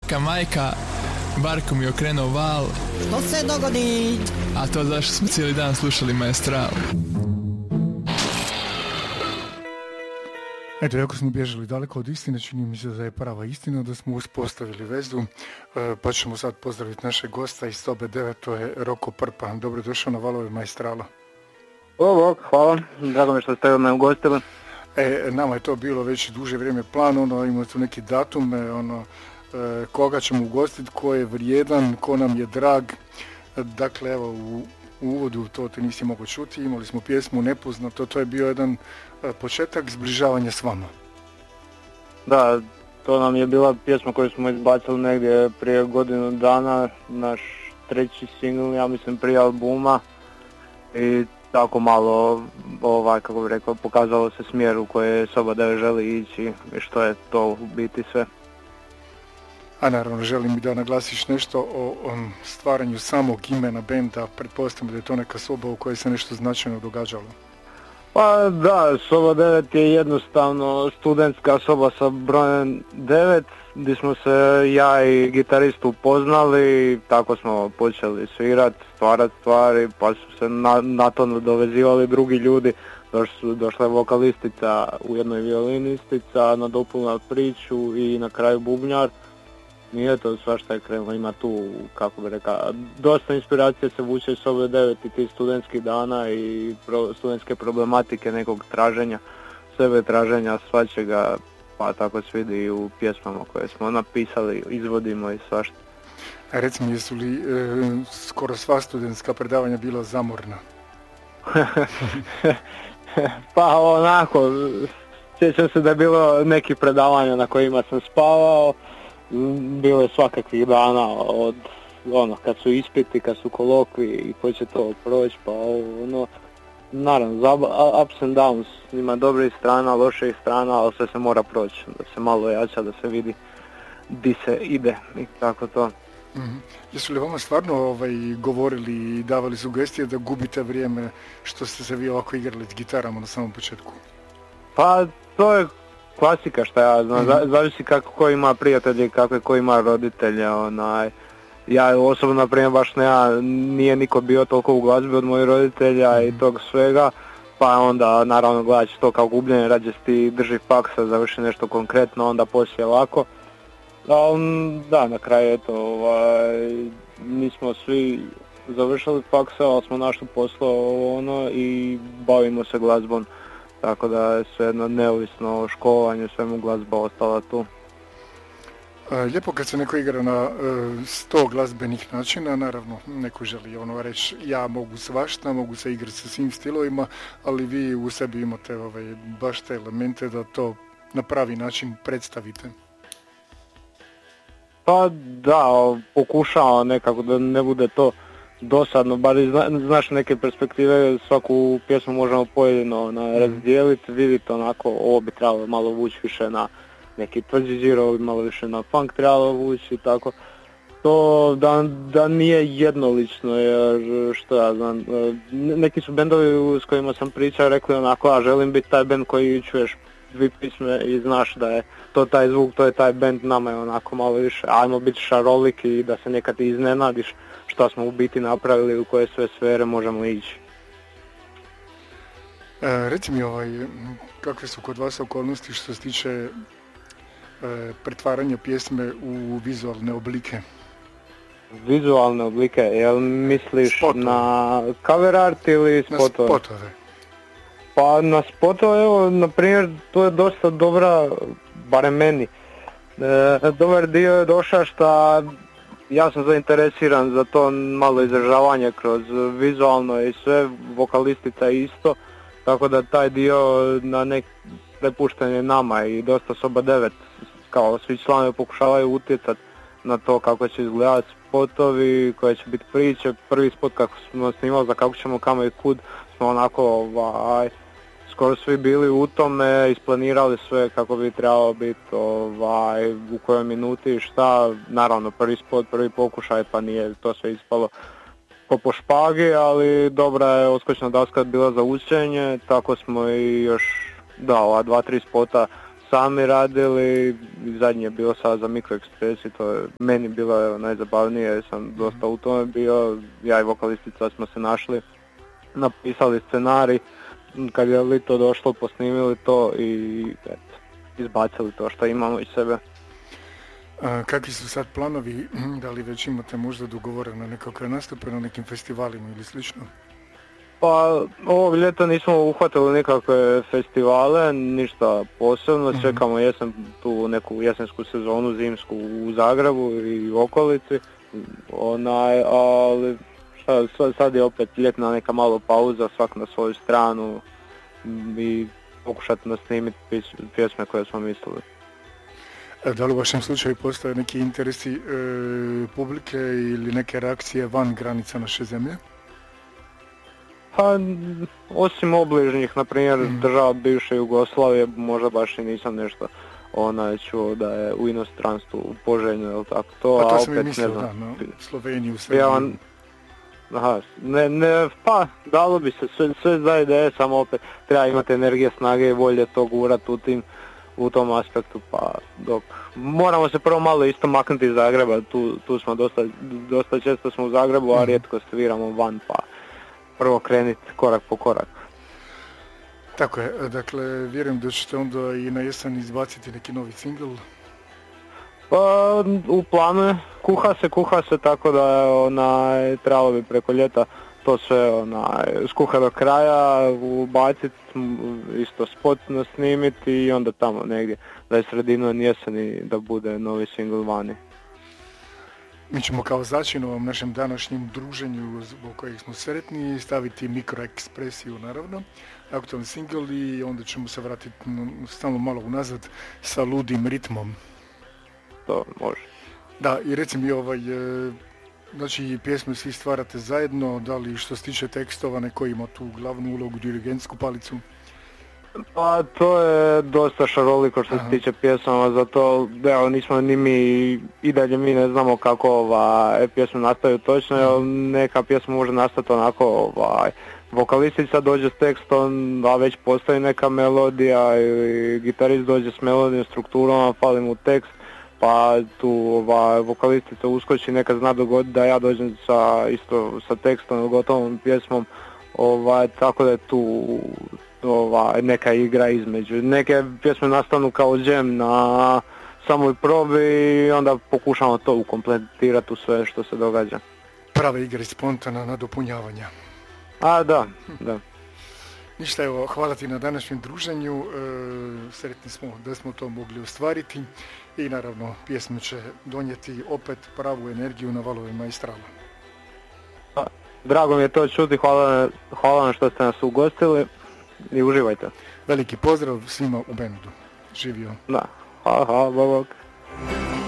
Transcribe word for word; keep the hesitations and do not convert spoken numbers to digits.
neka majka, Barko mi okrenuo val. Što se dogodi? A to zašto smo cijeli dan slušali Maestral. Eto, jako smo bježali daleko od istine, čini mi se da je prava istina, da smo uspostavili vezu, pa ćemo sad pozdraviti našeg gosta iz sobe devet, to je Roko Prpa. Dobrodošao na valove Maestrala. O, bok, hvala, drago mi što ste me ugostili. E, nama je to bilo već duže vrijeme plan, ono, imamo tu neki datume, ono, e, koga ćemo ugostiti, ko je vrijedan, ko nam je drag. Dakle, evo, u, u uvodu to te nisi mogao čuti, imali smo pjesmu Nepoznato, to je bio jedan e, početak zbližavanja s vama. Da, to nam je bila pjesma koju smo izbacili negdje prije godinu dana, naš treći singl, ja mislim, prije albuma. I tako malo, ovaj, kako bih rekao, pokazalo se smjer u koje soba devet želi ići i što je to u biti sve. A naravno, želim i da naglasiš nešto o, o stvaranju samog imena benda, pretpostavljam da je to neka soba u kojoj se nešto značajno događalo. Pa da, soba devet je jednostavno studentska soba sa brojem devet, gdje smo se ja i gitarist upoznali, tako smo počeli svirati, stvarati stvari, pa su se na, na to dovezivali drugi ljudi, došla, došla je vokalistica, ujedno i violinistica, nadopunila priču i na kraju bubnjar. I eto, svašta je krenulo, ima tu, kako bi rekao, dosta inspiracije se vuče iz sobe devet i tih studentskih dana i pro, studentske problematike, nekog traženja sebe, traženja svačega, pa tako se vidi i u pjesmama koje smo napisali, izvodimo i svašta. A reci mi, jesu li e, skoro sva studentska predavanja bila zamorna? Pa onako, sjećam se da je bilo nekih predavanja na kojima sam spavao, bilo je svakakvih dana od ono kad su ispiti, kad su kolokvi i ko će to proći, pa ono, naravno, ups and downs, ima dobrih strana, loših strana, ali sve se mora proći, da se malo jača, da se vidi di se ide i tako to. Mm-hmm. Jesu li vama stvarno ovaj, govorili i davali sugestije da gubite vrijeme što ste se vi ovako igrali s gitarama na samom početku? Pa to je klasika, šta ja znam, mm-hmm. zavisi kako ko ima prijatelje i kako ko ima roditelje, onaj. Ja osobno, na primjer, baš ne, ja, nije niko bio toliko u glazbi od mojih roditelja mm-hmm. i tog svega, pa onda naravno gledat će to kao gubljenje, rađe ti drži faksa, završi nešto konkretno, onda poslije lako. Um, da, na kraju eto, ovaj, mi smo svi završili faksa, ali smo našli posao ono i bavimo se glazbom. Tako da je svejedno neovisno o školovanju, svemu glazba ostala tu. Lijepo kad se neko igra na sto glazbenih načina, naravno neko želi ono reći ja mogu svašta, mogu se igrati sa svim stilovima, ali vi u sebi imate ovaj, baš te elemente da to na pravi način predstavite. Pa da, pokušao nekako da ne bude to dosadno, bar znaš neke perspektive, svaku pjesmu možemo pojedino na, razdijeliti, vidjeti onako, ovo bi trebalo malo vući više na neki tvrđi žiro, malo više na funk trebalo vući i tako. To da, da nije jednolično, jer što ja znam, neki su bendovi s kojima sam pričao rekli onako, a želim biti taj bend koji čuješ dvi pisme i znaš da je to taj zvuk, to je taj bend, nama je onako malo više, ajmo biti šarolik i da se nekad iznenadiš što smo u biti napravili, u koje sve sfere možemo ići. E, reci mi, ovaj, kakve su kod vas okolnosti što se tiče e, pretvaranja pjesme u vizualne oblike? Vizualne oblike, jel misliš spotove. Na cover art ili spotove? Na spotove. Pa na spotove, evo, na primjer, to je dosta dobra, barem meni, e, dobar dio je došao što ja sam zainteresiran za to malo izražavanje kroz vizualno i sve, vokalistica isto, tako da taj dio na nek prepušten je nama i dosta soba devet, kao svi članovi pokušavaju utjecati na to kako će izgledati spotovi, koje će biti priče. Prvi spot kako smo snimali za kako ćemo kamo i kud smo onako ovaj, skoro svi bili u tome, isplanirali sve kako bi trebalo biti, ovaj, u kojoj minuti i šta. Naravno prvi spot, prvi pokušaj, pa nije to sve ispalo ko po špagi, ali dobra je odskočna daska bila za učenje, tako smo i još, da, ova dva, tri spota sami radili, zadnji je bilo sad za Mikro Express i to je meni bilo evo, najzabavnije jer sam dosta u tome bio, ja i vokalistica smo se našli, napisali scenarij, kad je li to došlo posnimili to i eto, izbacili to što imamo iz sebe. A, kakvi su sad planovi, da li već imate možda dogovoreno nekakve nastupe na nekim festivalima ili slično? Pa ovog ljeta nismo uhvatili nikakve festivale, ništa posebno, Mhm. čekamo jesen, tu neku jesensku sezonu, zimsku u Zagrebu i u okolici, onaj, ali šta, sad- sad je opet ljetna neka malo pauza, svak na svoju stranu i pokušati nasnimiti pis- pjesme koje smo mislili. E, Da li u vašem slučaju postoje neki interesi e, publike ili neke reakcije van granica naše zemlje? Pa, n- osim obližnjih, na primjer Mhm. država bivše Jugoslavije, možda baš i nisam nešto onaj čuo da je u inostranstvu poželjno, ili tako to, Pa a to opet sam i mislio, ne znam. da, na Sloveniju, Ja Srbiju. vam- Aha, ne, ne, pa dalo bi se sve, sve za ideje, samo opet treba imati energije, snage i volje to gurat u tim, u tom aspektu, pa dok moramo se prvo malo isto maknuti iz Zagreba, tu, tu smo dosta, dosta često smo u Zagrebu, a Mhm. rijetko sviramo van, pa prvo krenuti korak po korak. Tako je, dakle, vjerujem da ćete onda i na jesen izbaciti neki novi singl. Pa u planu je, kuha se, kuha se, tako da je, onaj, trebalo bi preko ljeta to sve onaj, skuha do kraja, ubaciti, isto spot snimiti i onda tamo negdje da je sredinom jeseni da bude novi single vani. Mi ćemo kao začin ovom našem današnjem druženju zbog kojeg smo sretni staviti Mikro Ekspresiju naravno, aktualni singl i onda ćemo se vratiti n- stalno malo unazad sa ludim ritmom. To može. Da, i reci mi ovaj, e, znači pjesme svi stvarate zajedno, da li što se tiče tekstova neko ima tu glavnu ulogu, dirigentsku palicu? Pa to je dosta šaroliko što se Aha. tiče pjesama, zato evo nismo ni mi, i dalje mi ne znamo kako ova, pjesme nastaju točno, jer neka pjesma može nastati onako, ovaj, vokalistica dođe s tekstom, a već postoji neka melodija, ili gitarist dođe s melodijom, strukturom, a fali mu tekst, pa tu ovaj, vokalistica uskoči, nekad zna dogoditi da ja dođem sa, isto sa tekstom, gotovom pjesmom, ovaj, tako da je tu ovaj, neka igra između. Neke pjesme nastanu kao džem na samoj probi i onda pokušamo to ukompletirati u sve što se događa. Prave igre, spontana nadopunjavanja. A da, da. Ništa, evo, hvala ti na današnjem druženju, e, sretni smo da smo to mogli ostvariti i naravno pjesme će donijeti opet pravu energiju na valove Maestrala. Drago mi je to čuti, hvala, hvala vam što ste nas ugostili i uživajte. Veliki pozdrav svima u bendu. Živio. Da, hvala, hvala, bog, bog.